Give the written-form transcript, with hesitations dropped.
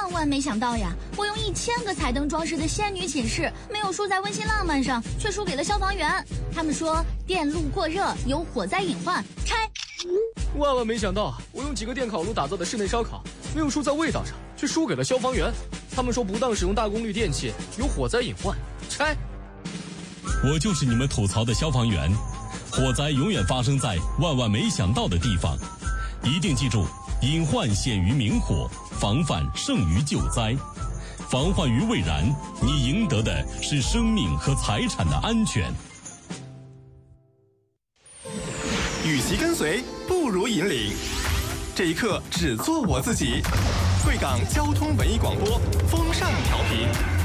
万没想到呀！我用1000个彩灯装饰的仙女寝室，没有输在温馨浪漫上，却输给了消防员。他们说电路过热有火灾隐患，拆。 万没想到，我用几个电烤炉打造的室内烧烤，没有输在味道上，却输给了消防员。他们说不当使用大功率电器有火灾隐患，拆。 我就是你们吐槽的消防员，火灾永远发生在万没想到的地方，一定记住，隐患显于明火，防范胜于救灾。防患于未然，你赢得的是生命和财产的安全。 与其跟随，不如引领。这一刻只做我自己。贵港交通文艺广播，风尚调频。